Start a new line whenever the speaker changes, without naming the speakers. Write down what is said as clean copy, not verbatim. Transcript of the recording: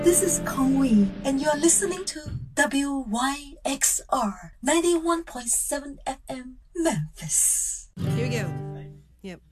This is Kong Wee, and you're listening to WYXR 91.7 FM Memphis.
Here we go. Yep.